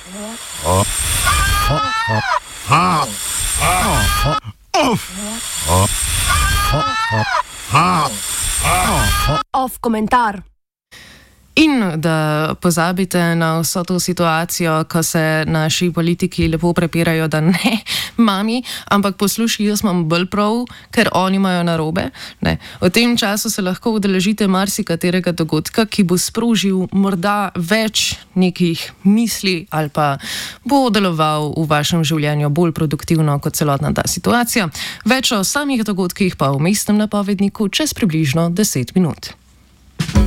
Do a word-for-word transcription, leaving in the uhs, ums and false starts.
Off komentar. In da pozabite na vso to situacijo, ko se naši politiki lepo prepirajo, da ne, mami, ampak poslušaj, jaz imam bolj prav, ker oni imajo narobe. Ne. V tem času se lahko udeležite marsikaterega dogodka, ki bo sprožil morda več nekih misli ali pa bo deloval v vašem življenju bolj produktivno kot celotna ta situacija. Več o samih dogodkih pa v mestnem napovedniku čez približno deset minut.